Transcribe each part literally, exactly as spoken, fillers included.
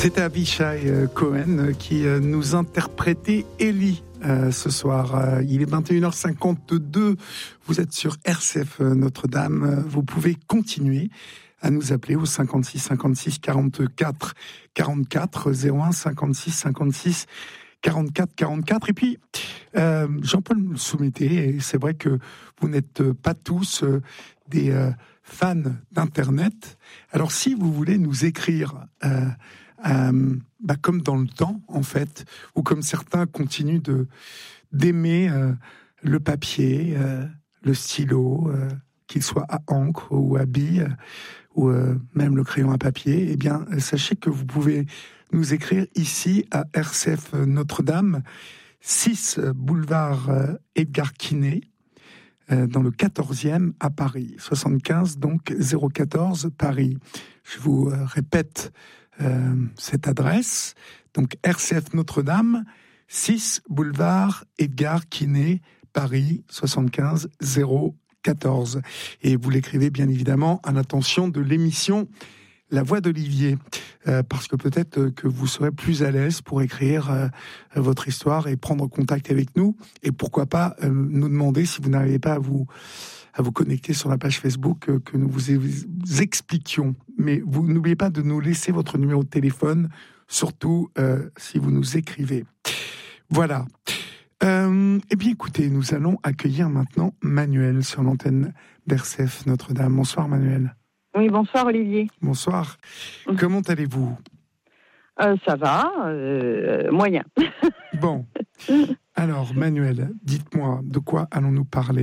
C'était Avishai Cohen qui nous interprétait Élie euh, ce soir. Il est vingt et une heures cinquante-deux. Vous êtes sur R C F Notre-Dame. Vous pouvez continuer à nous appeler au cinquante-six cinquante-six quarante-quatre quarante-quatre zéro un cinquante-six cinquante-six quarante-quatre quarante-quatre. Et puis, euh, Jean-Paul me le soumettait, et c'est vrai que vous n'êtes pas tous euh, des euh, fans d'Internet. Alors, si vous voulez nous écrire... Euh, Euh, bah comme dans le temps, en fait, ou comme certains continuent de d'aimer euh, le papier, euh, le stylo, euh, qu'il soit à encre ou à bille, ou euh, même le crayon à papier, eh bien, sachez que vous pouvez nous écrire ici à R C F Notre-Dame, six boulevard euh, Edgar Quinet, euh, dans le quatorzième à Paris, soixante-quinze, donc zéro quatorze Paris. Je vous euh, répète Euh, cette adresse, donc R C F Notre-Dame, six boulevard Edgar Quinet, Paris, soixante-quinze zéro quatorze. Et vous l'écrivez bien évidemment à l'attention de l'émission La Voix d'Olivier, euh, parce que peut-être que vous serez plus à l'aise pour écrire euh, votre histoire et prendre contact avec nous, et pourquoi pas euh, nous demander si vous n'arrivez pas à vous à vous connecter sur la page Facebook, euh, que nous vous expliquions. Mais vous n'oubliez pas de nous laisser votre numéro de téléphone, surtout euh, si vous nous écrivez. Voilà. Euh, eh bien, écoutez, nous allons accueillir maintenant Manuel sur l'antenne d'R C F Notre-Dame. Bonsoir, Manuel. Oui, bonsoir, Olivier. Bonsoir. Mmh. Comment allez-vous ? euh, Ça va, euh, moyen. Bon. Alors, Manuel, dites-moi, de quoi allons-nous parler ?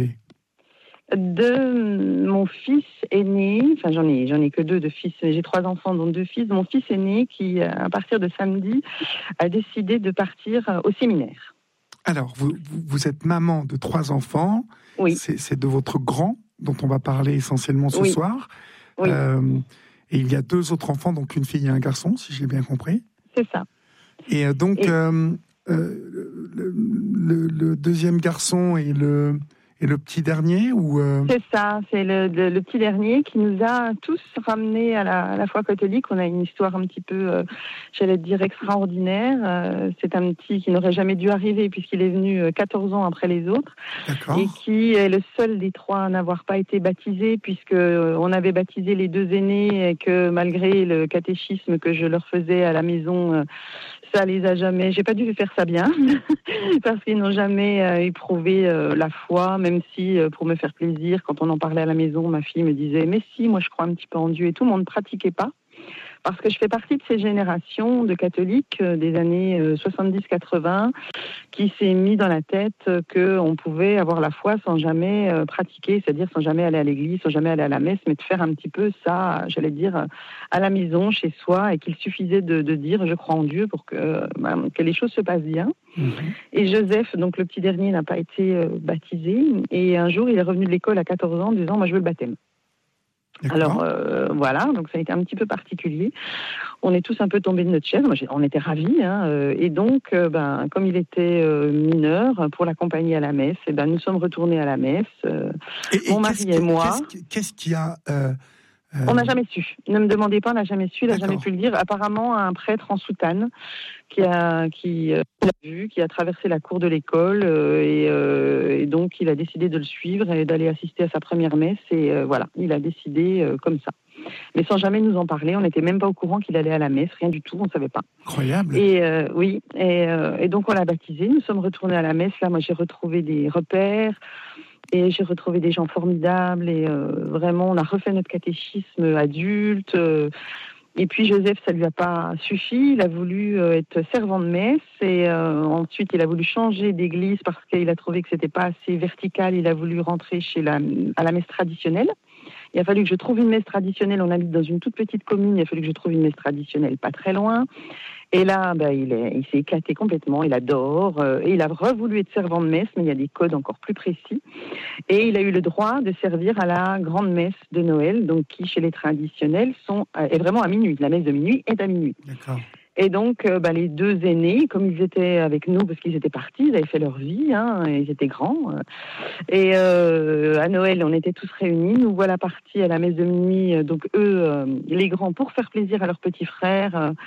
De mon fils aîné, enfin j'en ai, j'en ai que deux de fils, j'ai trois enfants dont deux fils, mon fils aîné qui, à partir de samedi, a décidé de partir au séminaire. Alors, vous, vous êtes maman de trois enfants, oui. c'est, c'est de votre grand dont on va parler essentiellement ce oui. soir, oui. Euh, et il y a deux autres enfants, donc une fille et un garçon, si j'ai bien compris. C'est ça. Et donc, et... Euh, euh, le, le, le deuxième garçon et le... Et le petit dernier ou euh... C'est ça, c'est le, le, le petit dernier qui nous a tous ramenés à la, à la foi catholique. On a une histoire un petit peu, euh, j'allais dire, extraordinaire. Euh, c'est un petit qui n'aurait jamais dû arriver puisqu'il est venu quatorze ans après les autres. D'accord. Et qui est le seul des trois à n'avoir pas été baptisé, puisqu'on avait baptisé les deux aînés et que malgré le catéchisme que je leur faisais à la maison, ça les a jamais... J'ai pas dû faire ça bien parce qu'ils n'ont jamais éprouvé la foi, même si, pour me faire plaisir, quand on en parlait à la maison, ma fille me disait « Mais si, moi je crois un petit peu en Dieu » et tout le monde ne pratiquait pas. Parce que je fais partie de ces générations de catholiques des années soixante-dix quatre-vingts qui s'est mis dans la tête qu'on pouvait avoir la foi sans jamais pratiquer, c'est-à-dire sans jamais aller à l'église, sans jamais aller à la messe, mais de faire un petit peu ça, j'allais dire, à la maison, chez soi, et qu'il suffisait de, de dire « je crois en Dieu » pour que, ben, que les choses se passent bien. Mmh. Et Joseph, donc le petit dernier, n'a pas été baptisé, et un jour il est revenu de l'école à quatorze ans en disant « moi je veux le baptême ». D'accord. Alors euh, voilà, donc ça a été un petit peu particulier. On est tous un peu tombés de notre chaise. Moi, on était ravis, hein, euh, et donc, euh, ben, comme il était euh, mineur, pour l'accompagner à la messe, et ben, nous sommes retournés à la messe. Euh, et, et mon mari et moi. Qu'est-ce, qu'est-ce qu'il y a euh, euh... On n'a jamais su. Ne me demandez pas, on n'a jamais su, il n'a jamais pu le dire. Apparemment, un prêtre en soutane qui a qui euh, l'a vu, qui a traversé la cour de l'école, euh, et, euh, et donc il a décidé de le suivre et d'aller assister à sa première messe. Et euh, voilà, il a décidé euh, comme ça. Mais sans jamais nous en parler, on n'était même pas au courant qu'il allait à la messe, rien du tout, on ne savait pas. Incroyable. Et euh, oui, et, euh, et donc on l'a baptisé, nous sommes retournés à la messe. Là, moi j'ai retrouvé des repères, et j'ai retrouvé des gens formidables, et euh, vraiment on a refait notre catéchisme adulte. Euh, et puis Joseph, ça lui a pas suffi, il a voulu euh, être servant de messe, et euh, ensuite il a voulu changer d'église parce qu'il a trouvé que c'était pas assez vertical, il a voulu rentrer chez la, à la messe traditionnelle. Il a fallu que je trouve une messe traditionnelle. On habite dans une toute petite commune. Il a fallu que je trouve une messe traditionnelle pas très loin. Et là, ben, il, est, il s'est éclaté complètement. Il adore. Euh, et il a revoulu être servant de messe, mais il y a des codes encore plus précis. Et il a eu le droit de servir à la grande messe de Noël, donc qui, chez les traditionnels, sont, euh, est vraiment à minuit. La messe de minuit est à minuit. D'accord. Et donc, euh, bah, les deux aînés, comme ils étaient avec nous, parce qu'ils étaient partis, ils avaient fait leur vie, hein, ils étaient grands. Euh, et euh, à Noël, on était tous réunis. Nous voilà partis à la messe de minuit. Donc eux, euh, les grands, pour faire plaisir à leurs petits frères, euh,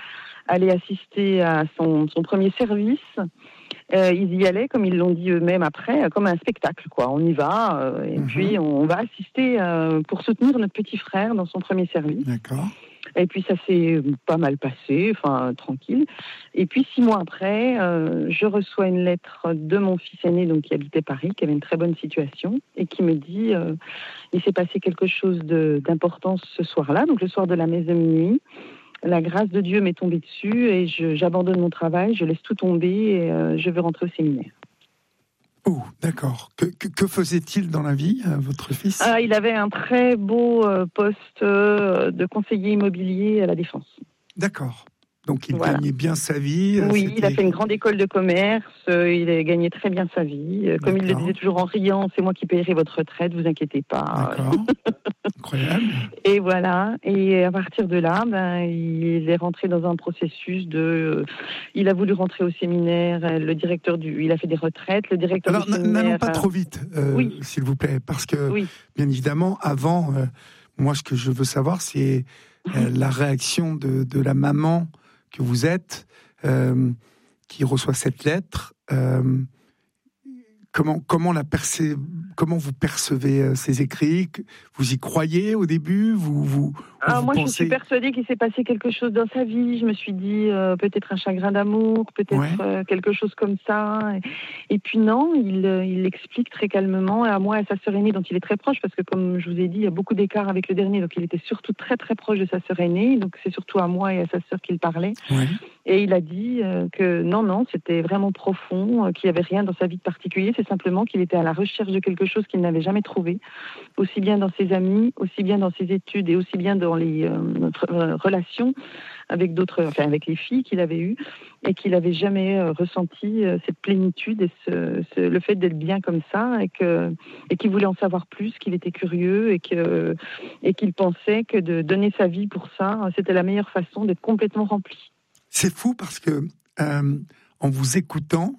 aller assister à son, son premier service. Euh, ils y allaient, comme ils l'ont dit eux-mêmes après, comme un spectacle, quoi. On y va, euh, et mm-hmm. puis on va assister euh, pour soutenir notre petit frère dans son premier service. D'accord. Et puis ça s'est pas mal passé, enfin tranquille. Et puis six mois après, euh, je reçois une lettre de mon fils aîné, donc qui habitait Paris, qui avait une très bonne situation, et qui me dit euh, il s'est passé quelque chose de, d'important ce soir-là, donc le soir de la messe de minuit. La grâce de Dieu m'est tombée dessus et je, j'abandonne mon travail, je laisse tout tomber et euh, je veux rentrer au séminaire. Oh, d'accord. Que, que, que faisait-il dans la vie, euh, votre fils ? Ah, il avait un très beau euh, poste euh, de conseiller immobilier à la Défense. D'accord. Donc il voilà. gagnait bien sa vie. Oui, c'était... il a fait une grande école de commerce, euh, il a gagné très bien sa vie. Euh, comme D'accord. il le disait toujours en riant, c'est moi qui payerai votre retraite, vous inquiétez pas. D'accord. Incroyable. Et voilà, et à partir de là, ben, il est rentré dans un processus de... Euh, il a voulu rentrer au séminaire, le directeur du... Il a fait des retraites, le directeur Alors, du séminaire... n'allons pas trop vite, euh, oui. s'il vous plaît, parce que, oui. bien évidemment, avant, euh, moi, ce que je veux savoir, c'est euh, la réaction de, de la maman que vous êtes, euh, qui reçoit cette lettre. Euh, comment, comment, la perce- comment vous percevez euh, ces écrits ? Vous y croyez au début ? vous, vous, Alors vous moi, pensez... je suis persuadée qu'il s'est passé quelque chose dans sa vie. Je me suis dit, euh, peut-être un chagrin d'amour, peut-être ouais. euh, quelque chose comme ça. Et, et puis non, il, il l'explique très calmement, à moi et à sa sœur aînée, dont il est très proche, parce que comme je vous ai dit, il y a beaucoup d'écart avec le dernier, donc il était surtout très très proche de sa sœur aînée, donc c'est surtout à moi et à sa sœur qu'il parlait. Ouais. Et il a dit euh, que non, non, c'était vraiment profond, euh, qu'il n'y avait rien dans sa vie de particulier, c'est simplement qu'il était à la recherche de quelque chose qu'il n'avait jamais trouvé, aussi bien dans ses amis, aussi bien dans ses études et aussi bien dans les euh, notre, euh, relations avec d'autres, enfin avec les filles qu'il avait eues, et qu'il n'avait jamais euh, ressenti euh, cette plénitude et ce, ce, le fait d'être bien comme ça, et que et qu'il voulait en savoir plus, qu'il était curieux et que et qu'il pensait que de donner sa vie pour ça, c'était la meilleure façon d'être complètement rempli. C'est fou parce que euh, en vous écoutant,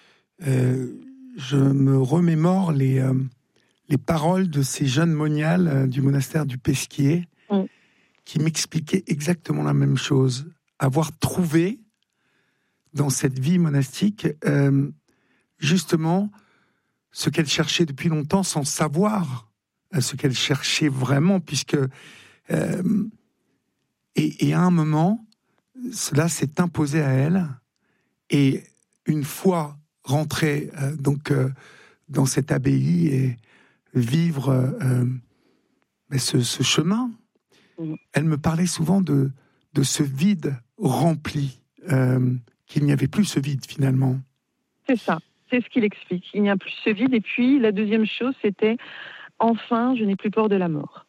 euh, je me remémore les euh, les paroles de ces jeunes moniales euh, du monastère du Pesquier. Mm. Qui m'expliquait exactement la même chose, avoir trouvé dans cette vie monastique euh, justement ce qu'elle cherchait depuis longtemps sans savoir euh, ce qu'elle cherchait vraiment, puisque euh, et, et à un moment cela s'est imposé à elle, et une fois rentrée euh, donc euh, dans cette abbaye et vivre euh, ce, ce chemin. Elle me parlait souvent de, de ce vide rempli, euh, qu'il n'y avait plus ce vide finalement. C'est ça, c'est ce qu'il explique. Il n'y a plus ce vide. Et puis la deuxième chose, c'était enfin, je n'ai plus peur de la mort.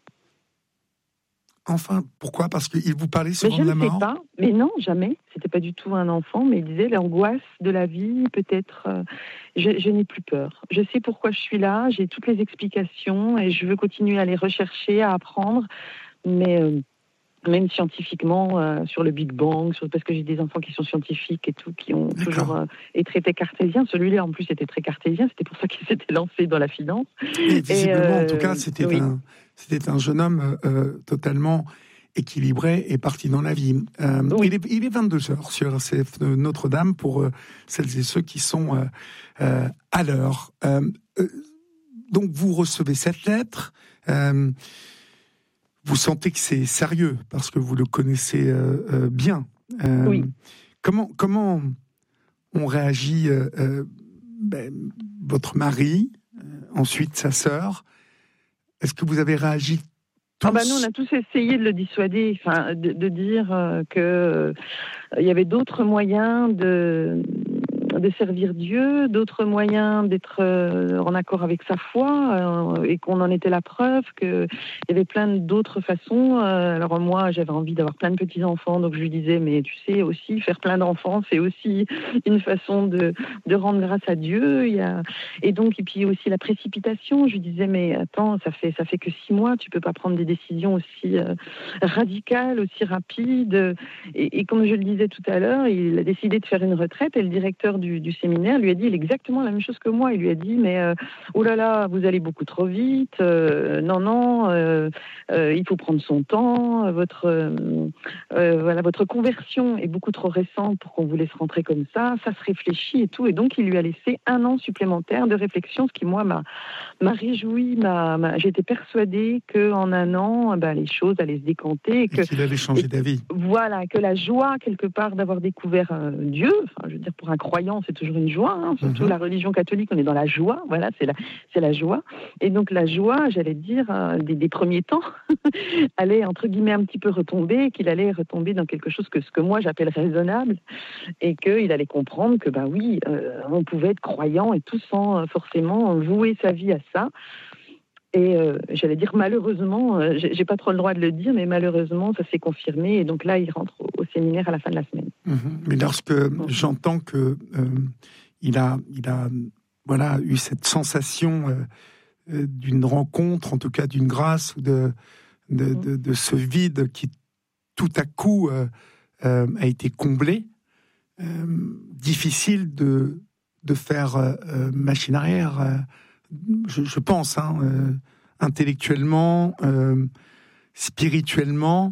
Enfin, pourquoi ? Parce qu'il vous parlait souvent mais de la mort ? Je ne sais pas, mais non, jamais. C'était pas du tout un enfant, mais il disait l'angoisse de la vie, peut-être. Euh, je, je n'ai plus peur. Je sais pourquoi je suis là, j'ai toutes les explications et je veux continuer à les rechercher, à apprendre. Mais euh, même scientifiquement, euh, sur le Big Bang, sur, parce que j'ai des enfants qui sont scientifiques et tout, qui ont D'accord. toujours euh, été très cartésiens. Celui-là, en plus, était très cartésien. C'était pour ça qu'il s'était lancé dans la finance. Et visiblement, et euh, en tout cas, c'était, oui. un, c'était un jeune homme euh, totalement équilibré et parti dans la vie. Euh, oui. il, est, il est vingt-deux heures sur R C F Notre-Dame pour euh, celles et ceux qui sont euh, euh, à l'heure. Euh, euh, donc, vous recevez cette lettre. Euh, Vous sentez que c'est sérieux parce que vous le connaissez euh, euh, bien. Euh, oui. Comment comment on réagit euh, euh, ben, votre mari, euh, ensuite sa sœur. Est-ce que vous avez réagi tous ? Ah bah nous, on a tous essayé de le dissuader, enfin de, de dire euh, que euh, il y avait d'autres moyens de de servir Dieu, d'autres moyens d'être euh, en accord avec sa foi, euh, et qu'on en était la preuve, qu'il y avait plein d'autres façons. Euh, alors moi, j'avais envie d'avoir plein de petits-enfants, donc je lui disais, mais tu sais aussi, faire plein d'enfants, c'est aussi une façon de, de rendre grâce à Dieu. Il y a... Et donc, et puis aussi la précipitation, je lui disais, mais attends, ça fait, ça fait que six mois, tu peux pas prendre des décisions aussi euh, radicales, aussi rapides. Et, et comme je le disais tout à l'heure, il a décidé de faire une retraite, et le directeur directeur du, du séminaire lui a dit exactement la même chose que moi. Il lui a dit, mais euh, oh là là, vous allez beaucoup trop vite. Euh, non, non, euh, euh, il faut prendre son temps. Votre, euh, euh, voilà, votre conversion est beaucoup trop récente pour qu'on vous laisse rentrer comme ça. Ça se réfléchit et tout. Et donc, il lui a laissé un an supplémentaire de réflexion, ce qui, moi, m'a, m'a réjoui. M'a, m'a, j'étais persuadée qu'en un an, ben, les choses allaient se décanter. Et, que, et qu'il allait changer et, d'avis. Voilà, que la joie, quelque part, d'avoir découvert euh, Dieu, enfin, je veux dire, pour un croyant, c'est toujours une joie, hein, surtout mm-hmm. la religion catholique, on est dans la joie, voilà, c'est la, c'est la joie. Et donc, la joie, j'allais dire, euh, des, des premiers temps, allait, entre guillemets, un petit peu retomber, qu'il allait retomber dans quelque chose que ce que moi j'appelle raisonnable, et qu'il allait comprendre que, ben oui, euh, on pouvait être croyant et tout sans euh, forcément vouer sa vie à ça. Et euh, j'allais dire malheureusement, euh, j'ai, j'ai pas trop le droit de le dire, mais malheureusement, ça s'est confirmé. Et donc là, il rentre au, au séminaire à la fin de la semaine. Mmh. Mais lorsque mmh. j'entends que euh, il a, il a, voilà, eu cette sensation euh, d'une rencontre, en tout cas d'une grâce ou de, de, mmh. de, de ce vide qui tout à coup euh, euh, a été comblé, euh, difficile de de faire euh, machine arrière. Euh, Je, je pense, hein, euh, intellectuellement, euh, spirituellement,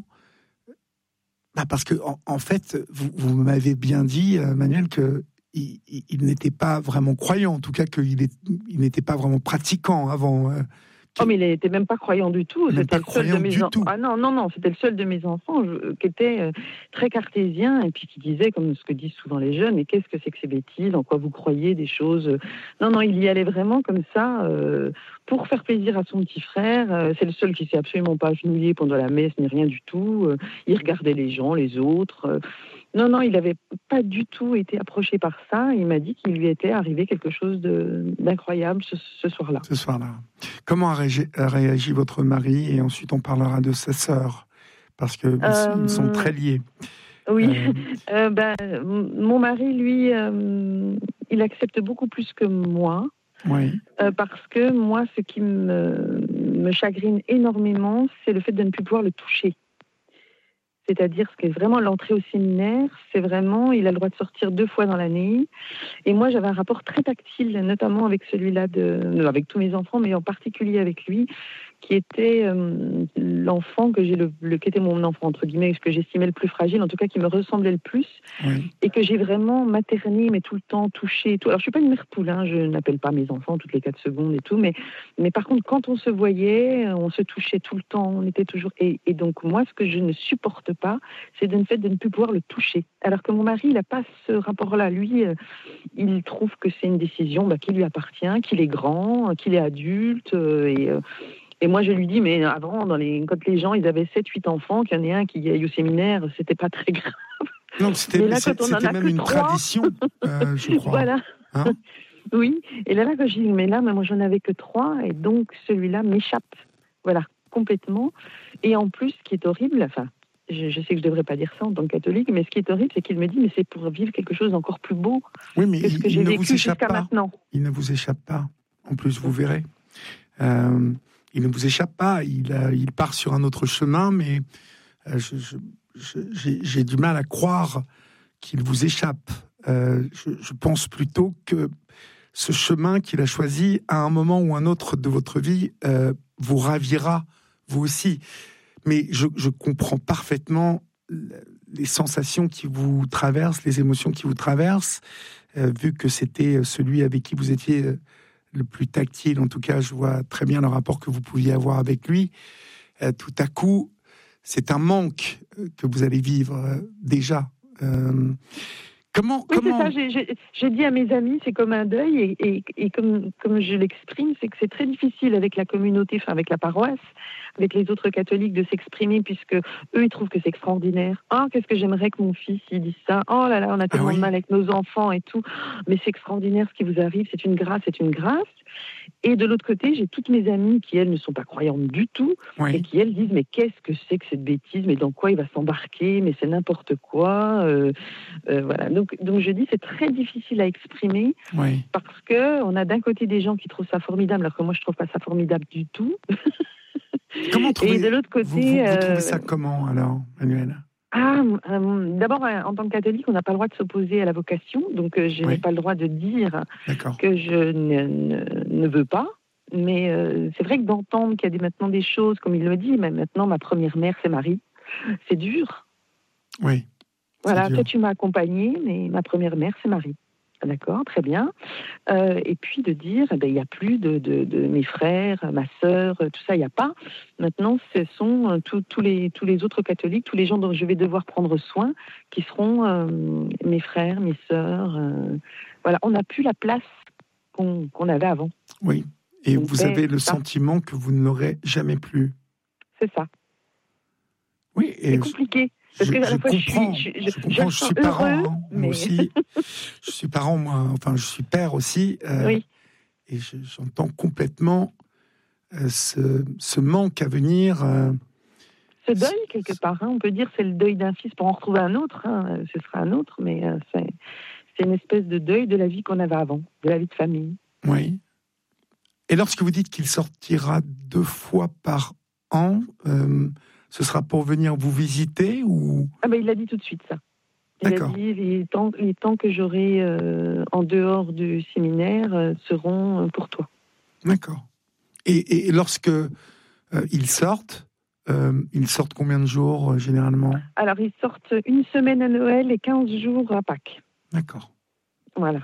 bah parce que en, en fait, vous, vous m'avez bien dit, euh, Manuel, que il, il, il n'était pas vraiment croyant, en tout cas qu'il est, il n'était pas vraiment pratiquant avant. Euh, Oh, mais il n'était même pas croyant du tout. Même c'était pas le seul de mes enfants. Ah non, non, non, c'était le seul de mes enfants je, qui était euh, très cartésien et puis qui disait, comme ce que disent souvent les jeunes, mais qu'est-ce que c'est que ces bêtises, en quoi vous croyez des choses. Non, non, il y allait vraiment comme ça euh, pour faire plaisir à son petit frère. Euh, c'est le seul qui s'est absolument pas agenouillé pendant la messe ni rien du tout. Euh, il regardait les gens, les autres. Euh, Non, non, il n'avait pas du tout été approché par ça. Il m'a dit qu'il lui était arrivé quelque chose de, d'incroyable ce, ce soir-là. Ce soir-là. Comment a réagi, a réagi votre mari? Et ensuite, on parlera de sa sœur, parce qu'ils euh... sont très liés. Oui. Euh... Euh, ben, mon mari, lui, euh, il accepte beaucoup plus que moi. Oui. Euh, parce que moi, ce qui me, me chagrine énormément, c'est le fait de ne plus pouvoir le toucher. C'est-à-dire, ce qui est vraiment l'entrée au séminaire, c'est vraiment, il a le droit de sortir deux fois dans l'année. Et moi, j'avais un rapport très tactile, notamment avec celui-là, de, avec tous mes enfants, mais en particulier avec lui, qui était euh, l'enfant que j'ai le, le, qui était mon enfant entre guillemets, ce que j'estimais le plus fragile, en tout cas qui me ressemblait le plus, oui. Et que j'ai vraiment materné, mais tout le temps touché. Et tout. Alors je suis pas une mère poule, hein, je n'appelle pas mes enfants toutes les quatre secondes et tout, mais mais par contre quand on se voyait, on se touchait tout le temps, on était toujours. Et, et donc moi, ce que je ne supporte pas, c'est le fait de ne plus pouvoir le toucher. Alors que mon mari, il n'a pas ce rapport-là. Lui, euh, il trouve que c'est une décision bah, qui lui appartient, qu'il est grand, qu'il est adulte euh, et euh, Et moi, je lui dis, mais avant, dans les, quand les gens, ils avaient sept huit enfants, qu'il y en ait un qui aille au séminaire, c'était pas très grave. Non, c'était, mais là, c'est, c'était même une trois, tradition, euh, je crois. Voilà. Hein? Oui. Et là, là, quand je dis, mais là, moi, j'en avais que trois, et donc, celui-là m'échappe. Voilà, complètement. Et en plus, ce qui est horrible, enfin, je, je sais que je devrais pas dire ça en tant que catholique, mais ce qui est horrible, c'est qu'il me dit, mais c'est pour vivre quelque chose d'encore plus beau oui, mais que ce que il, j'ai il vécu jusqu'à pas. maintenant. Il ne vous échappe pas. En plus, vous verrez. Euh, il ne vous échappe pas, il, euh, il part sur un autre chemin, mais euh, je, je, je, j'ai, j'ai du mal à croire qu'il vous échappe. Euh, je, je pense plutôt que ce chemin qu'il a choisi, à un moment ou un autre de votre vie, euh, vous ravira, vous aussi. Mais je, je comprends parfaitement les sensations qui vous traversent, les émotions qui vous traversent, euh, vu que c'était celui avec qui vous étiez... Euh, le plus tactile, en tout cas, je vois très bien le rapport que vous pouviez avoir avec lui. Euh, tout à coup, c'est un manque que vous allez vivre euh, déjà. Euh, comment, oui, comment... c'est ça. J'ai, j'ai, j'ai dit à mes amis, c'est comme un deuil, et, et, et comme, comme je l'exprime, c'est que c'est très difficile avec la communauté, enfin avec la paroisse, avec les autres catholiques, de s'exprimer, puisque eux, ils trouvent que c'est extraordinaire. Ah, qu'est-ce que j'aimerais que mon fils il dise ça. Oh là là, on a tellement ah oui. de mal avec nos enfants et tout. Mais c'est extraordinaire ce qui vous arrive. C'est une grâce, c'est une grâce. Et de l'autre côté, j'ai toutes mes amies qui, elles, ne sont pas croyantes du tout, oui. et qui, elles, disent, mais qu'est-ce que c'est que cette bêtise? Mais dans quoi il va s'embarquer? Mais c'est n'importe quoi. Euh, euh, voilà. Donc, donc, je dis, c'est très difficile à exprimer, oui. parce qu'on a d'un côté des gens qui trouvent ça formidable, alors que moi, je ne trouve pas ça formidable du tout. Comment trouver, et de l'autre côté... Vous, vous, vous trouvez ça comment, alors, Manuel? Ah, euh, d'abord, en tant que catholique, on n'a pas le droit de s'opposer à la vocation, donc euh, je oui. n'ai pas le droit de dire D'accord. que je ne, ne, ne veux pas. Mais euh, c'est vrai que d'entendre qu'il y a des, maintenant des choses, comme il le dit, mais maintenant ma première mère, c'est Marie, c'est dur. Oui. Voilà, dur. Toi tu m'as accompagnée, mais ma première mère, c'est Marie. D'accord, très bien. Euh, et puis de dire, eh ben, il n'y a plus de, de, de mes frères, ma sœur, tout ça, il n'y a pas. Maintenant, ce sont euh, tous les, tous les autres catholiques, tous les gens dont je vais devoir prendre soin, qui seront euh, mes frères, mes sœurs. Euh, voilà, on n'a plus la place qu'on, qu'on avait avant. Oui, et Mon vous père, avez le ça. sentiment que vous ne l'aurez jamais plus. C'est ça. Oui, et c'est compliqué. Parce je, que à la je fois, comprends, je, suis, je, je, je comprends, je, je suis heureux, parent, hein, mais... moi aussi. Je suis parent, moi, enfin, je suis père aussi. Euh, oui. Et je, j'entends complètement euh, ce, ce manque à venir. Euh, ce deuil, quelque part, hein, on peut dire c'est le deuil d'un fils pour en retrouver un autre. Hein, ce sera un autre, mais euh, c'est, c'est une espèce de deuil de la vie qu'on avait avant, de la vie de famille. Oui. Et lorsque vous dites qu'il sortira deux fois par an, euh, ce sera pour venir vous visiter ou... Ah ben, il l'a dit tout de suite, ça. Il D'accord. a dit les temps, les temps que j'aurai euh, en dehors du séminaire euh, seront pour toi. D'accord. Et, et lorsque euh, ils sortent, euh, ils sortent combien de jours euh, généralement ? Alors, ils sortent une semaine à Noël et quinze jours à Pâques. D'accord. Voilà.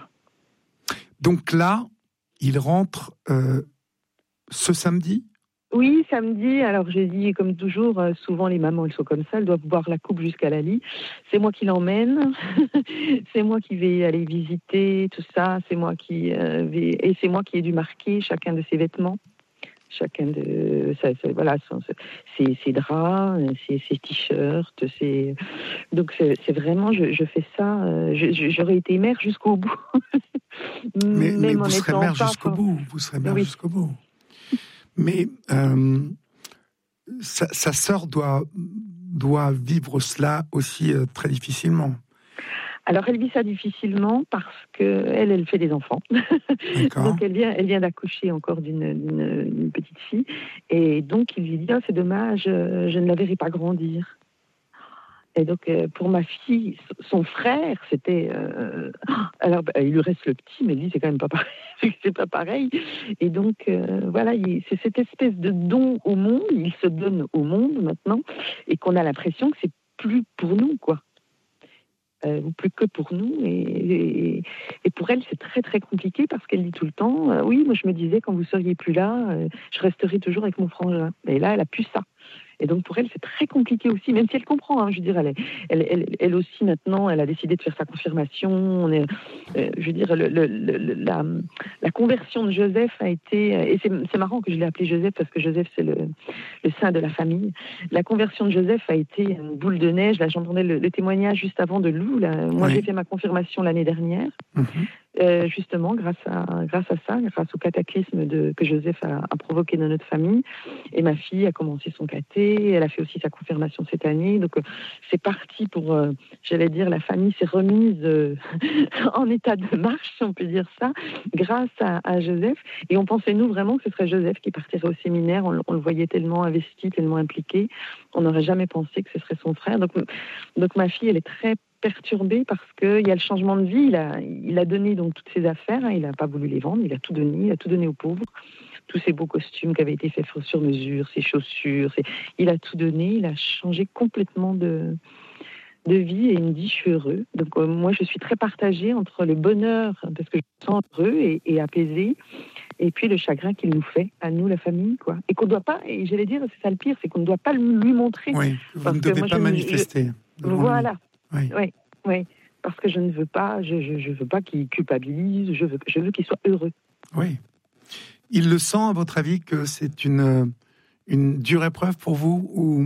Donc là, ils rentrent euh, ce samedi ? Oui, samedi. Alors, j'ai dit, comme toujours, euh, souvent les mamans, elles sont comme ça, elles doivent boire la coupe jusqu'à la lit. C'est moi qui l'emmène, c'est moi qui vais aller visiter tout ça, c'est moi qui euh, vais... et c'est moi qui ai dû marquer chacun de ses vêtements, chacun de, ça, ça, voilà, ses, ses draps, ses, ses t-shirts, ses... donc c'est, c'est vraiment, je, je fais ça. Euh, je, j'aurais été mère jusqu'au bout. mais, mais vous en serez mère jusqu'au pas, bout. Vous serez mère oui. jusqu'au bout. Mais euh, sa, sa sœur doit, doit vivre cela aussi euh, très difficilement. Alors, elle vit ça difficilement parce qu'elle, elle fait des enfants. Donc, elle vient, elle vient d'accoucher encore d'une, d'une, d'une petite fille. Et donc, il lui dit, oh, c'est dommage, je ne la verrai pas grandir. Et donc, euh, pour ma fille, son frère, c'était... Euh, alors, bah, il lui reste le petit, mais lui, c'est quand même pas pareil. c'est pas pareil. Et donc, euh, voilà, il, c'est cette espèce de don au monde, il se donne au monde maintenant, et qu'on a l'impression que c'est plus pour nous, quoi. Euh, ou plus que pour nous. Et, et, et pour elle, c'est très, très compliqué parce qu'elle dit tout le temps, euh, oui, moi, je me disais, quand vous seriez plus là, euh, je resterai toujours avec mon frangin. Et là, elle a plus ça. Et donc, pour elle, c'est très compliqué aussi, même si elle comprend. Hein, je veux dire, elle, elle, elle, elle aussi, maintenant, elle a décidé de faire sa confirmation. On est, euh, je veux dire, le, le, le, la, la conversion de Joseph a été... Et c'est, c'est marrant que je l'ai appelé Joseph, parce que Joseph, c'est le, le saint de la famille. La conversion de Joseph a été une boule de neige. Là, j'entendais le, le témoignage juste avant de Lou. Là. Moi, oui. J'ai fait ma confirmation l'année dernière. Mm-hmm. Euh, justement, grâce à, grâce à ça, grâce au cataclysme de, que Joseph a, a provoqué dans notre famille. Et ma fille a commencé son caté, elle a fait aussi sa confirmation cette année. Donc, euh, c'est parti pour, euh, j'allais dire, la famille s'est remise euh, en état de marche, si on peut dire ça, grâce à, à Joseph. Et on pensait, nous, vraiment que ce serait Joseph qui partirait au séminaire. On, on le voyait tellement investi, tellement impliqué. On n'aurait jamais pensé que ce serait son frère. Donc, donc ma fille, elle est très perturbé parce qu'il y a le changement de vie. Il a, il a donné donc toutes ses affaires, hein, il n'a pas voulu les vendre, il a tout donné, il a tout donné aux pauvres. Tous ses beaux costumes qui avaient été faits sur mesure, ses chaussures, ses... il a tout donné, il a changé complètement de, de vie et il me dit je suis heureux. Donc euh, moi je suis très partagée entre le bonheur, parce que je me sens heureux et, et apaisé, et puis le chagrin qu'il nous fait, à nous la famille, quoi. Et qu'on ne doit pas, et j'allais dire, c'est ça le pire, c'est qu'on ne doit pas lui montrer. Oui, vous ne devez pas manifester. Je... Voilà. Oui. oui, oui, parce que je ne veux pas, je, je, je veux pas qu'il culpabilise, je veux, je veux qu'il soit heureux. Oui. Il le sent, à votre avis, que c'est une, une dure épreuve pour vous, ou,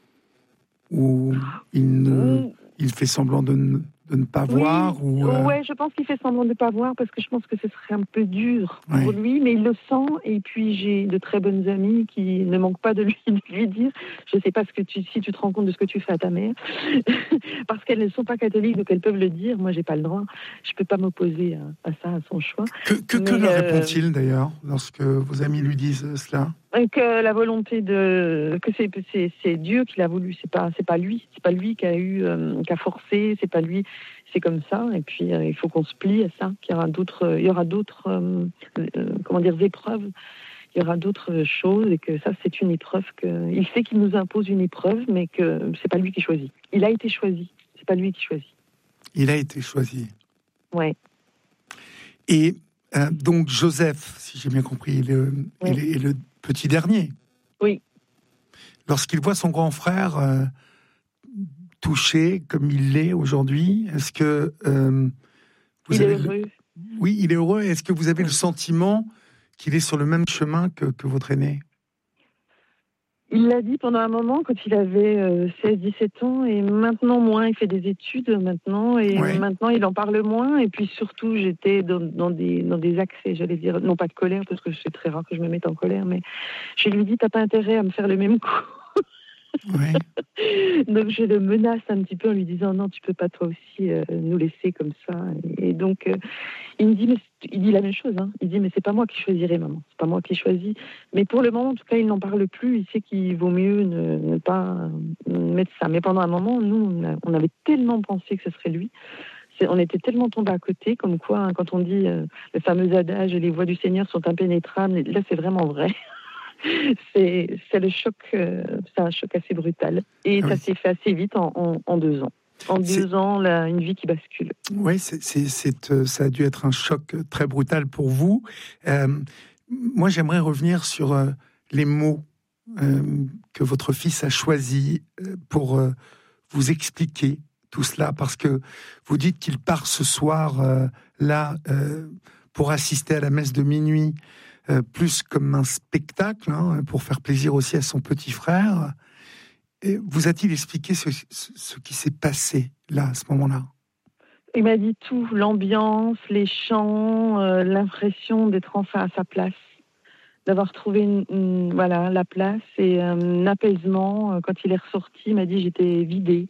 ou il, ne, mmh. il fait semblant de ne, de ne pas oui, voir ou euh... Oui, je pense qu'il fait semblant de ne pas voir parce que je pense que ce serait un peu dur oui. pour lui, mais il le sent. Et puis j'ai de très bonnes amies qui ne manquent pas de lui, de lui dire je ne sais pas ce que tu, si tu te rends compte de ce que tu fais à ta mère, parce qu'elles ne sont pas catholiques, donc elles peuvent le dire. Moi, j'ai pas le droit. Je peux pas m'opposer à, à ça, à son choix. Que, que, mais, que leur euh... répond-il d'ailleurs lorsque vos amis lui disent cela? Que la volonté de que c'est c'est, c'est Dieu qui l'a voulu, c'est pas c'est pas lui, c'est pas lui qui a eu euh, qui a forcé, c'est pas lui, c'est comme ça. Et puis euh, il faut qu'on se plie à ça, qu'il y aura d'autres, il y aura d'autres euh, euh, comment dire épreuves, il y aura d'autres choses et que ça c'est une épreuve que il sait qu'il nous impose une épreuve, mais que c'est pas lui qui choisit. Il a été choisi, c'est pas lui qui choisit. Il a été choisi. Ouais. Et euh, donc Joseph, si j'ai bien compris, est le, Oui. est le petit dernier. Oui. Lorsqu'il voit son grand frère euh, touché comme il l'est aujourd'hui, est-ce que euh, vous il avez est heureux. Le... Oui, il est heureux. Est-ce que vous avez le sentiment qu'il est sur le même chemin que, que votre aîné? Il l'a dit pendant un moment, quand il avait euh, seize dix-sept ans, et maintenant moins, il fait des études maintenant, et Ouais. maintenant il en parle moins, et puis surtout j'étais dans, dans, des, dans des accès, j'allais dire, non pas de colère, parce que c'est très rare que je me mette en colère, mais je lui dis, t'as pas intérêt à me faire le même coup. Ouais. Donc je le menace un petit peu en lui disant, non, tu peux pas toi aussi euh, nous laisser comme ça. Et donc euh, il me dit, mais il dit la même chose, hein. Il dit, mais c'est pas moi qui choisirai, maman, c'est pas moi qui choisis. Mais pour le moment, en tout cas, il n'en parle plus. Il sait qu'il vaut mieux ne, ne pas mettre ça. Mais pendant un moment, nous, on, a, on avait tellement pensé que ce serait lui. C'est, on était tellement tombés à côté, comme quoi, hein, quand on dit euh, le fameux adage, les voies du Seigneur sont impénétrables, là, c'est vraiment vrai. c'est, c'est le choc, euh, c'est un choc assez brutal. Et Ah ça oui. s'est fait assez vite en, en, en deux ans. En C'est... deux ans, là, une vie qui bascule. Oui, c'est, c'est, c'est, euh, ça a dû être un choc très brutal pour vous. Euh, moi, j'aimerais revenir sur euh, les mots euh, que votre fils a choisis euh, pour euh, vous expliquer tout cela, parce que vous dites qu'il part ce soir euh, là euh, pour assister à la messe de minuit, euh, plus comme un spectacle, hein, pour faire plaisir aussi à son petit frère. Et vous a-t-il expliqué ce, ce, ce qui s'est passé là, à ce moment-là? Il m'a dit tout, l'ambiance, les chants, euh, l'impression d'être enfin à sa place, d'avoir trouvé une, une, voilà, la place et euh, un apaisement. Quand il est ressorti, il m'a dit j'étais vidée.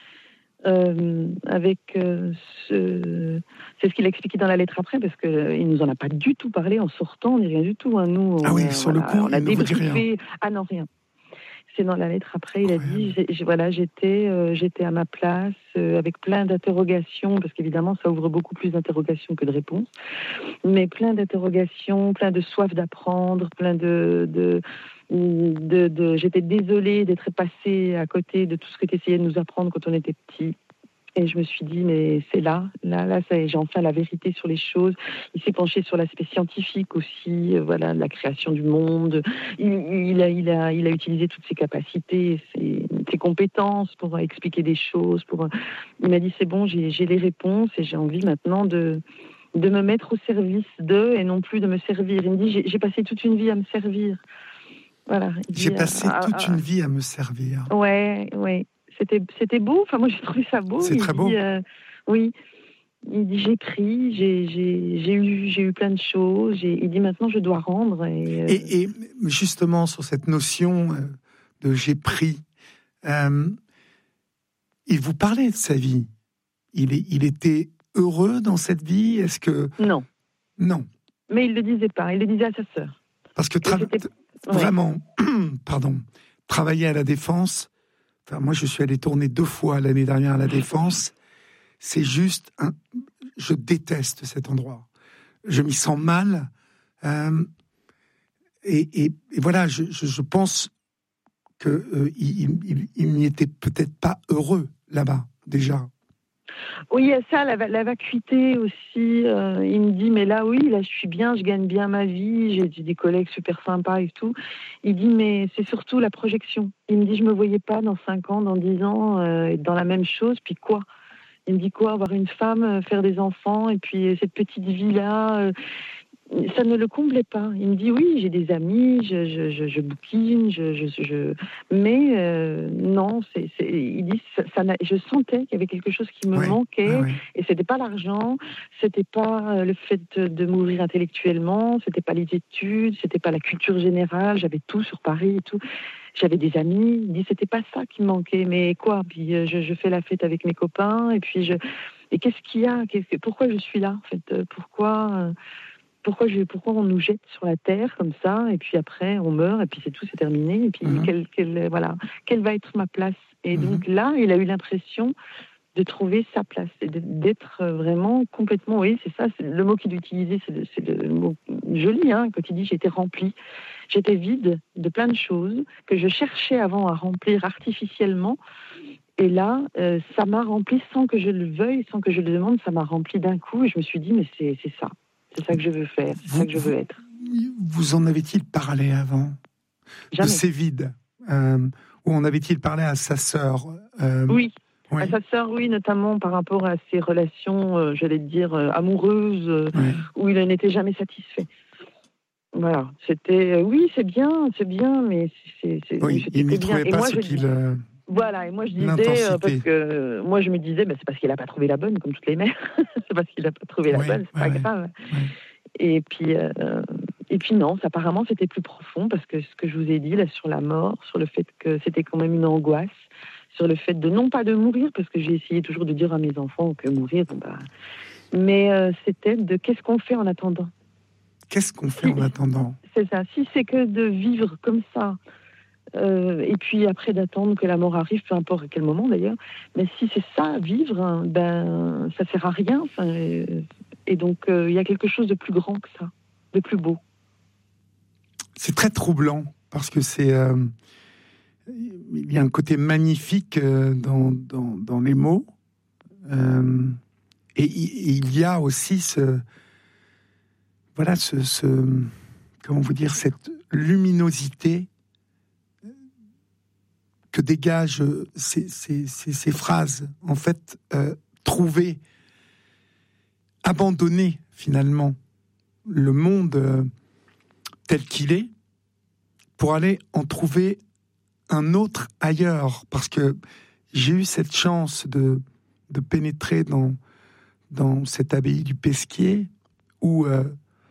Euh, avec euh, ce... C'est ce qu'il a expliqué dans la lettre après, parce qu'il euh, nous en a pas du tout parlé en sortant, ni rien du tout. Hein. Nous, on, Ah oui, euh, sur voilà, le coup, on a il ne vous dit rien. débriefé. Ah non, rien. C'est dans la lettre après, il a dit, j'ai, j'ai, voilà, j'étais, euh, j'étais à ma place, euh, avec plein d'interrogations, parce qu'évidemment, ça ouvre beaucoup plus d'interrogations que de réponses, mais plein d'interrogations, plein de soif d'apprendre, plein de... de, de, de j'étais désolée d'être passée à côté de tout ce que tu essayais de nous apprendre quand on était petit. Et je me suis dit, mais c'est là, là, là, ça, j'ai enfin la vérité sur les choses. Il s'est penché sur l'aspect scientifique aussi, euh, voilà, la création du monde. Il, il, a, il, a, il a utilisé toutes ses capacités, ses, ses compétences pour expliquer des choses. Pour... Il m'a dit, c'est bon, j'ai, j'ai les réponses et j'ai envie maintenant de, de me mettre au service d'eux et non plus de me servir. Il me dit, j'ai, j'ai passé toute une vie à me servir. Voilà. Il J'ai dit, passé ah, toute ah, une vie à me servir. Ouais, ouais. C'était, c'était beau. Enfin, moi, j'ai trouvé ça beau. C'est il très dit, beau. euh, oui. Il dit, j'ai pris, j'ai, j'ai, j'ai, eu, j'ai eu plein de choses. J'ai, il dit, maintenant, je dois rendre. Et, euh... et, et justement, sur cette notion de j'ai pris, euh, il vous parlait de sa vie. Il, est, il était heureux dans cette vie? Est-ce que... Non. Non. Mais il ne le disait pas. Il le disait à sa sœur. Parce que tra- vraiment, ouais. pardon, travailler à la Défense, enfin, moi je suis allé tourner deux fois l'année dernière à la Défense, c'est juste, un, je déteste cet endroit. Je m'y sens mal. Euh, et, et, et voilà, je, je, je pense qu'il euh, il, il, il n'y était peut-être pas heureux là-bas, déjà. Oui, il y a ça, la, la vacuité aussi. Euh, il me dit, mais là, oui, là, je suis bien, je gagne bien ma vie, j'ai, j'ai des collègues super sympas et tout. Il dit, mais c'est surtout la projection. Il me dit, je me voyais pas dans cinq ans, dans dix ans, euh, être dans la même chose, puis quoi? Il me dit quoi? Avoir une femme, faire des enfants, et puis cette petite vie-là... Euh, ça ne le comblait pas. Il me dit oui, j'ai des amis, je, je, je, je bouquine, je, je, je... mais euh, non, c'est, c'est... il dit ça, ça n'a... je sentais qu'il y avait quelque chose qui me ouais, manquait, ouais, ouais. Et c'était pas l'argent, c'était pas le fait de, de m'ouvrir intellectuellement, c'était pas les études, c'était pas la culture générale, j'avais tout sur Paris et tout. J'avais des amis, il dit c'était pas ça qui me manquait, mais quoi? Puis je, je fais la fête avec mes copains, et puis je, et qu'est-ce qu'il y a? Qu'est-ce que... Pourquoi je suis là en fait? Pourquoi? pourquoi, je, pourquoi on nous jette sur la terre comme ça, et puis après on meurt, et puis c'est tout, c'est terminé, et puis mmh. quelle, quelle, voilà, quelle va être ma place? Et mmh. donc là, il a eu l'impression de trouver sa place, et d'être vraiment complètement, oui, c'est ça, c'est le mot qu'il utilisait, c'est, de, c'est le mot joli, hein, quand il dit j'étais remplie, j'étais vide de plein de choses que je cherchais avant à remplir artificiellement, et là, euh, ça m'a rempli sans que je le veuille, sans que je le demande, ça m'a rempli d'un coup, et je me suis dit, mais c'est, c'est ça, c'est ça que je veux faire, c'est vous, ça que je veux être. Vous en avait-il parlé avant? Jamais. De ces vides, euh, ou en avait-il parlé à sa sœur? euh, Oui. Oui. À sa sœur, oui, notamment par rapport à ses relations, euh, j'allais dire, euh, amoureuses, euh, oui. où il n'était jamais satisfait. Voilà, c'était, euh, oui, c'est bien, c'est bien, mais c'est... c'est oui, il n'y trouvait pas et moi, ce je qu'il... dis, euh, voilà, et moi je disais, euh, parce que euh, moi je me disais, bah, c'est parce qu'il n'a pas trouvé la bonne, comme toutes les mères. C'est parce qu'il n'a pas trouvé oui, la bonne, c'est oui, pas grave. Oui. Et puis... Euh, Et puis non, ça, apparemment c'était plus profond, parce que ce que je vous ai dit là sur la mort, sur le fait que c'était quand même une angoisse, sur le fait de non pas de mourir, parce que j'ai essayé toujours de dire à mes enfants que mourir, bon bah, mais euh, c'était de qu'est-ce qu'on fait en attendant. Qu'est-ce qu'on fait si, en attendant? C'est ça. Si c'est que de vivre comme ça, euh, et puis après d'attendre que la mort arrive, peu importe à quel moment d'ailleurs, mais si c'est ça, vivre, hein, ben ça sert à rien. Euh, et donc il euh, y a quelque chose de plus grand que ça, de plus beau. C'est très troublant, parce que c'est... Euh, il y a un côté magnifique euh, dans, dans, dans les mots. Euh, et, et il y a aussi ce... Voilà, ce... ce comment vous dire, cette luminosité que dégagent ces, ces, ces, ces phrases. En fait, euh, trouver, abandonner finalement le monde euh, tel qu'il est, pour aller en trouver un autre ailleurs. Parce que j'ai eu cette chance de, de pénétrer dans, dans cette abbaye du Pesquier, où, euh,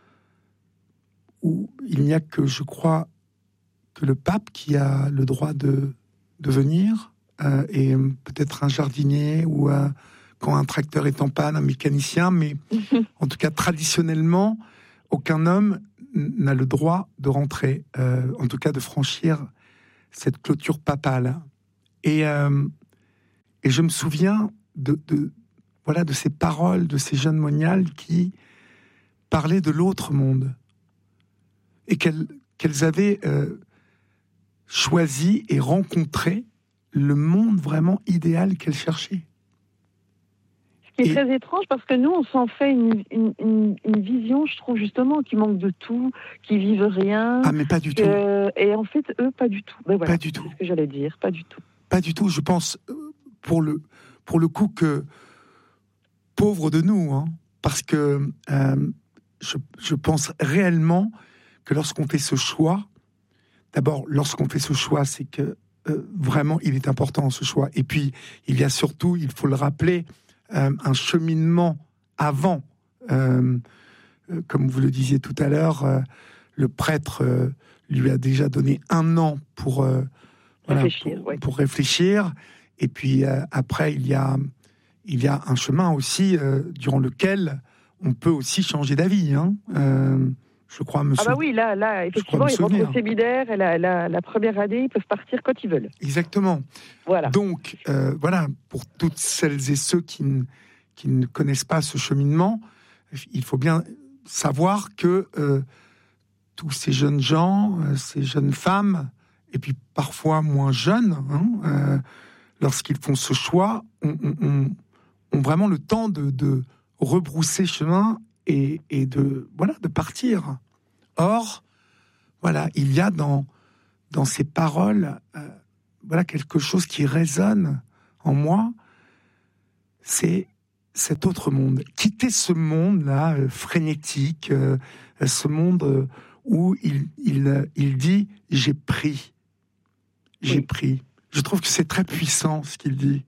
où il n'y a que, je crois, que le pape qui a le droit de, de venir, euh, et peut-être un jardinier, ou euh, quand un tracteur est en panne, un mécanicien, mais en tout cas, traditionnellement, aucun homme n'a le droit de rentrer, euh, en tout cas de franchir cette clôture papale. Et, euh, et je me souviens de, de, voilà, de ces paroles de ces jeunes moniales qui parlaient de l'autre monde, et qu'elles, qu'elles avaient euh, choisi et rencontré le monde vraiment idéal qu'elles cherchaient. Ce qui est et... très étrange, parce que nous, on s'en fait une, une, une, une vision, je trouve justement, qui manque de tout, qui vivent rien. Ah, mais pas du que... tout. Et en fait, eux, pas du tout. Ben voilà, pas du tout. C'est ce que j'allais dire, pas du tout. Pas du tout. Je pense, pour le, pour le coup, que pauvre de nous, hein, parce que euh, je, je pense réellement que lorsqu'on fait ce choix, d'abord, lorsqu'on fait ce choix, c'est que euh, vraiment, il est important ce choix. Et puis, il y a surtout, il faut le rappeler, euh, un cheminement avant. Euh, euh, comme vous le disiez tout à l'heure, euh, le prêtre euh, lui a déjà donné un an pour, euh, voilà, réfléchir, pour, ouais. pour réfléchir. Et puis, euh, après, il y a, il y a un chemin aussi euh, durant lequel on peut aussi changer d'avis. Hein. Euh, Je crois me Ah bah oui, là, là effectivement, ils rentrent au séminaire, et la, la, la première année, ils peuvent partir quand ils veulent. Exactement. Voilà. Donc, euh, voilà, pour toutes celles et ceux qui, n- qui ne connaissent pas ce cheminement, il faut bien savoir que euh, tous ces jeunes gens, euh, ces jeunes femmes, et puis parfois moins jeunes, hein, euh, lorsqu'ils font ce choix, ont, ont, ont vraiment le temps de, de rebrousser chemin et, et de, voilà, de partir. Or, voilà, il y a dans, dans ces paroles euh, voilà, quelque chose qui résonne en moi, c'est cet autre monde. Quitter ce monde-là, euh, frénétique, euh, ce monde euh, où il, il, il dit « j'ai pris ». J'ai oui. pris. Je trouve que c'est très puissant ce qu'il dit.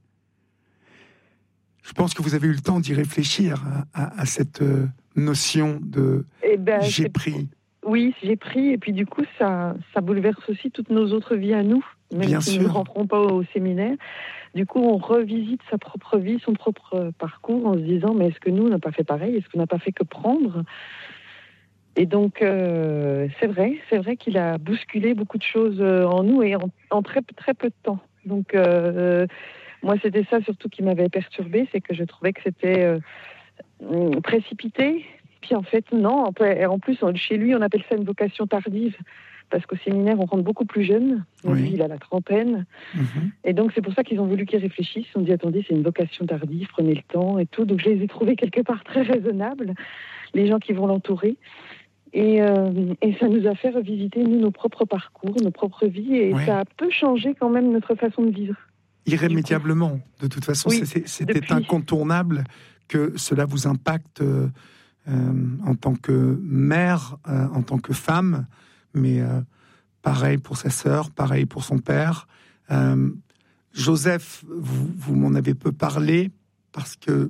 Je pense que vous avez eu le temps d'y réfléchir à, à, à cette euh, notion de eh ben, « j'ai pris ». Oui, j'ai pris, et puis du coup, ça, ça bouleverse aussi toutes nos autres vies à nous, même Bien si sûr. nous ne rentrons pas au séminaire. Du coup, on revisite sa propre vie, son propre parcours, en se disant, mais est-ce que nous, on n'a pas fait pareil? Est-ce qu'on n'a pas fait que prendre? Et donc, euh, c'est vrai, c'est vrai qu'il a bousculé beaucoup de choses euh, en nous et en, en très, très peu de temps. Donc, euh, moi, c'était ça surtout qui m'avait perturbée, c'est que je trouvais que c'était euh, précipité. Puis en fait, non. En plus, chez lui, on appelle ça une vocation tardive. Parce qu'au séminaire, on rentre beaucoup plus jeune. Oui. Lui, il a la trentaine. Mm-hmm. Et donc, c'est pour ça qu'ils ont voulu qu'il réfléchisse. Ils ont dit, attendez, c'est une vocation tardive, prenez le temps et tout. Donc, je les ai trouvés quelque part très raisonnables, les gens qui vont l'entourer. Et, euh, et ça nous a fait revisiter, nous, nos propres parcours, nos propres vies. Et ouais. Ça a peu changé quand même notre façon de vivre. Irrémédiablement. De toute façon, oui, c'est, c'était depuis... incontournable que cela vous impacte euh, euh, en tant que mère, euh, en tant que femme. Mais euh, pareil pour sa sœur, pareil pour son père. Euh, Joseph, vous, vous m'en avez peu parlé parce que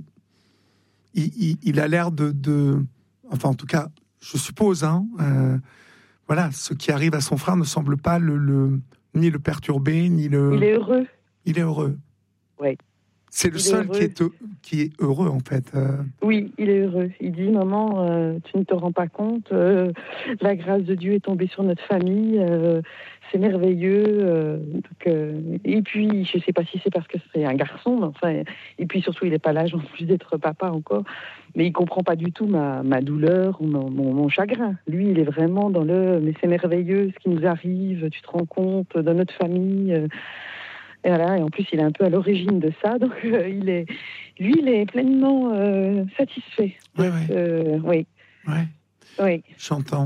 il, il, il a l'air de, de, enfin en tout cas, je suppose, hein, euh, voilà, ce qui arrive à son frère ne semble pas le, le ni le perturber, ni le. Il est heureux. Il est heureux. Oui. C'est le il seul est qui, est, qui est heureux, en fait. Euh... Oui, il est heureux. Il dit, maman, euh, tu ne te rends pas compte, euh, la grâce de Dieu est tombée sur notre famille, euh, c'est merveilleux. Euh, donc, euh, et puis, je ne sais pas si c'est parce que c'est un garçon, mais enfin, et puis surtout, il n'est pas l'âge en plus d'être papa encore, mais il ne comprend pas du tout ma, ma douleur ou mon, mon, mon chagrin. Lui, il est vraiment dans le, mais c'est merveilleux ce qui nous arrive, tu te rends compte, dans notre famille... Euh, Et, voilà, et en plus, il est un peu à l'origine de ça, donc euh, il est, lui, il est pleinement euh, satisfait. Ouais, ouais. Euh, oui. Ouais. Oui. J'entends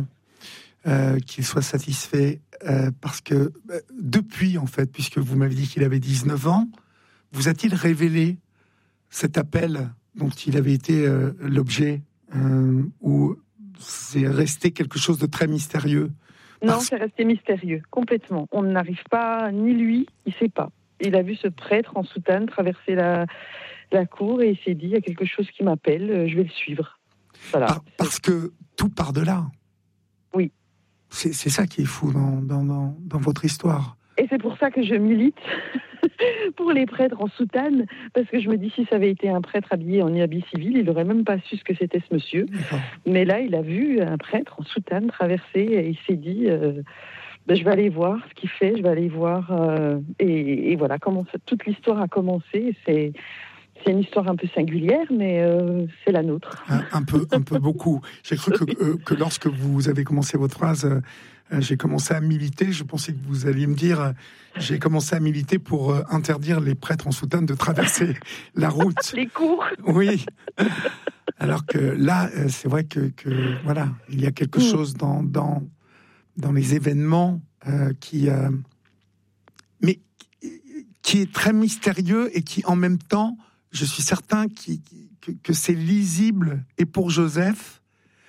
euh, qu'il soit satisfait euh, parce que euh, depuis, en fait, puisque vous m'avez dit qu'il avait dix-neuf ans, vous a-t-il révélé cet appel dont il avait été euh, l'objet euh, ou c'est resté quelque chose de très mystérieux? Non, parce... c'est resté mystérieux, complètement. On n'arrive pas, ni lui, il ne sait pas. Il a vu ce prêtre en soutane traverser la, la cour et il s'est dit, il y a quelque chose qui m'appelle, je vais le suivre. Voilà. Par, parce que tout part de là. Oui. C'est, c'est ça qui est fou dans, dans, dans, dans votre histoire. Et c'est pour ça que je milite pour les prêtres en soutane, parce que je me dis, si ça avait été un prêtre habillé en habit civil, il n'aurait même pas su ce que c'était ce monsieur. D'accord. Mais là, il a vu un prêtre en soutane traverser et il s'est dit... Euh, Ben, je vais aller voir ce qu'il fait, je vais aller voir. Euh, et, et voilà, comment ça, toute l'histoire a commencé. C'est, c'est une histoire un peu singulière, mais euh, c'est la nôtre. Un, un peu, un peu beaucoup. J'ai cru que, euh, que lorsque vous avez commencé votre phrase, euh, j'ai commencé à militer. Je pensais que vous alliez me dire, euh, j'ai commencé à militer pour euh, interdire les prêtres en soutane de traverser la route. Les cours. Oui. Alors que là, euh, c'est vrai que, que voilà, il y a quelque mmh. chose dans, dans dans les événements euh, qui, euh, mais qui est très mystérieux et qui, en même temps, je suis certain qui, que, que c'est lisible et pour Joseph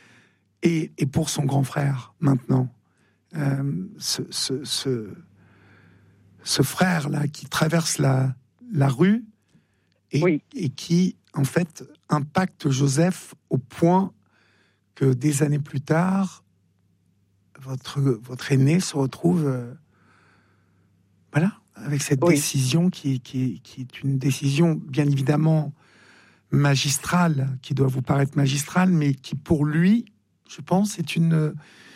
et, et pour son grand frère maintenant. Euh, ce, ce, ce, ce frère-là qui traverse la, la rue et, oui. et qui, en fait, impacte Joseph au point que des années plus tard, Votre, votre aîné se retrouve euh, voilà, avec cette oui. décision qui, qui, qui est une décision bien évidemment magistrale, qui doit vous paraître magistrale, mais qui pour lui, je pense, est une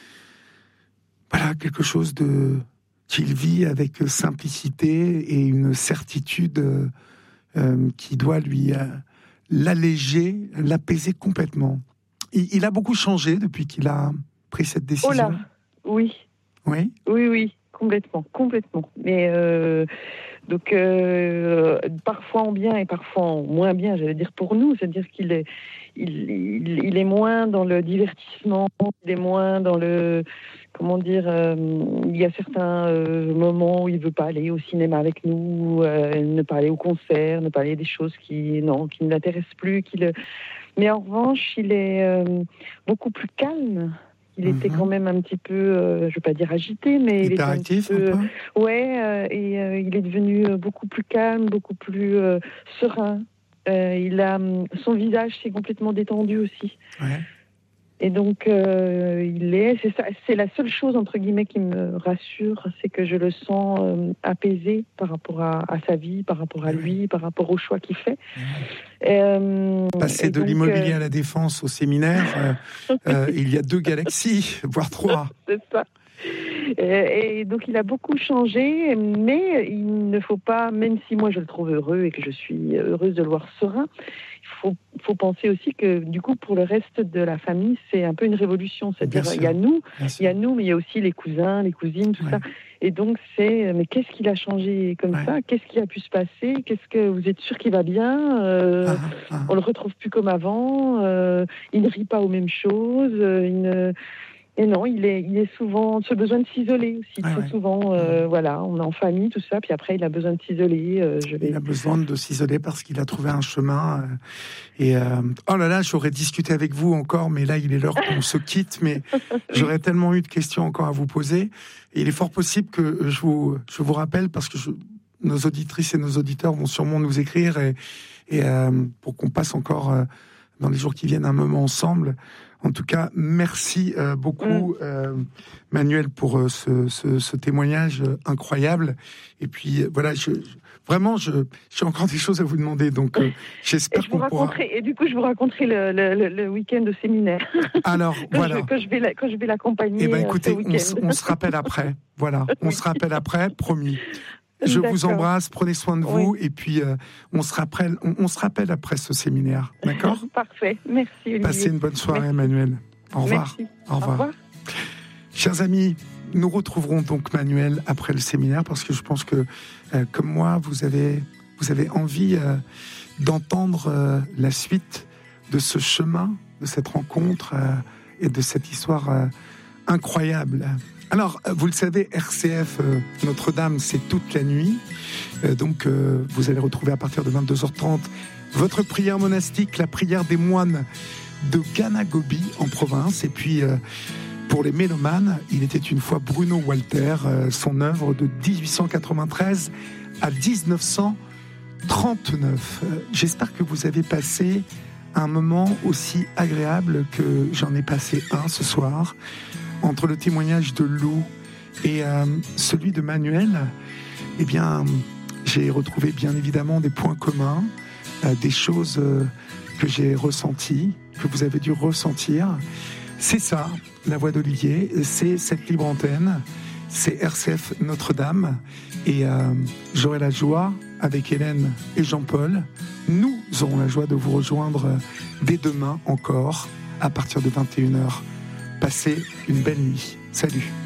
voilà, quelque chose de qu'il vit avec simplicité et une certitude euh, qui doit lui euh, l'alléger, l'apaiser complètement. Il, il a beaucoup changé depuis qu'il a pris cette décision. Oh là. Oui. Oui. Oui, oui, complètement, complètement. Mais euh, donc euh, parfois en bien et parfois en moins bien, j'allais dire pour nous, c'est-à-dire qu'il est, il, il, il est moins dans le divertissement, il est moins dans le, comment dire, euh, il y a certains euh, moments où il veut pas aller au cinéma avec nous, euh, ne pas aller au concert, ne pas aller des choses qui, non, qui ne l'intéressent plus, qui le. Mais en revanche, il est euh, beaucoup plus calme. Il était mmh. quand même un petit peu, euh, je ne veux pas dire agité, mais il était un petit peu, un peu. ouais, euh, et euh, il est devenu beaucoup plus calme, beaucoup plus euh, serein. Euh, il a son visage s'est complètement détendu aussi. Ouais. Et donc, euh, il est, c'est ça, c'est la seule chose entre guillemets qui me rassure, c'est que je le sens euh, apaisé par rapport à, à sa vie, par rapport à lui, par rapport aux choix qu'il fait. Euh, Passer de donc, l'immobilier euh... à la défense au séminaire, euh, euh, il y a deux galaxies, voire trois. C'est ça. Et donc il a beaucoup changé, mais il ne faut pas, même si moi je le trouve heureux et que je suis heureuse de le voir serein, il faut, faut penser aussi que du coup pour le reste de la famille c'est un peu une révolution, c'est-à-dire il y a nous, il y a nous, mais il y a aussi les cousins, les cousines, tout ouais. ça. Et donc c'est, mais qu'est-ce qu'il a changé comme ouais. ça? Qu'est-ce qui a pu se passer? Qu'est-ce que vous êtes sûr qu'il va bien? euh, ah, ah. On le retrouve plus comme avant. Euh, il ne rit pas aux mêmes choses. Euh, il ne Et non, il est, il est souvent, ce besoin de s'isoler aussi, ah très ouais. souvent, euh, voilà, on est en famille, tout ça, puis après il a besoin de s'isoler. Euh, je vais... Il a besoin de s'isoler parce qu'il a trouvé un chemin. Euh, et euh, oh là là, j'aurais discuté avec vous encore, mais là il est l'heure qu'on se quitte, mais j'aurais tellement eu de questions encore à vous poser. Et il est fort possible que je vous, je vous rappelle, parce que je, nos auditrices et nos auditeurs vont sûrement nous écrire, et, et euh, pour qu'on passe encore euh, dans les jours qui viennent un moment ensemble. En tout cas, merci euh, beaucoup, euh, Manuel, pour euh, ce, ce, ce témoignage euh, incroyable. Et puis, euh, voilà, je, je, vraiment, je, j'ai encore des choses à vous demander. Donc, euh, j'espère qu'on pourra... Et du coup, je vous raconterai le, le, le week-end au séminaire. Alors, quand voilà. Je, quand, je vais la, quand je vais l'accompagner. Eh bien, écoutez, on, on se rappelle après. Voilà, on se rappelle après, promis. Je D'accord. vous embrasse, prenez soin de vous, oui. et puis euh, on, se rappelle, on, on se rappelle après ce séminaire, d'accord? Parfait, merci Olivier. Passez une bonne soirée, merci. Emmanuel. Au revoir. Merci. Au revoir. Au revoir. Chers amis, nous retrouverons donc Manuel après le séminaire, parce que je pense que, euh, comme moi, vous avez, vous avez envie euh, d'entendre euh, la suite de ce chemin, de cette rencontre euh, et de cette histoire euh, incroyable. Alors, vous le savez, R C F euh, Notre-Dame, c'est toute la nuit. Euh, donc, euh, vous allez retrouver à partir de vingt-deux heures trente votre prière monastique, la prière des moines de Ganagobi en province. Et puis, euh, pour les mélomanes, il était une fois Bruno Walter, euh, son œuvre de dix-huit cent quatre-vingt-treize à dix-neuf cent trente-neuf. Euh, j'espère que vous avez passé un moment aussi agréable que j'en ai passé un ce soir. Entre le témoignage de Lou et euh, celui de Manuel, eh bien, j'ai retrouvé bien évidemment des points communs, euh, des choses euh, que j'ai ressenties, que vous avez dû ressentir. C'est ça, la voix d'Olivier, c'est cette libre antenne, c'est R C F Notre-Dame. Et euh, j'aurai la joie, avec Hélène et Jean-Paul, nous aurons la joie de vous rejoindre dès demain encore, à partir de vingt et une heures. Passez une belle nuit. Salut.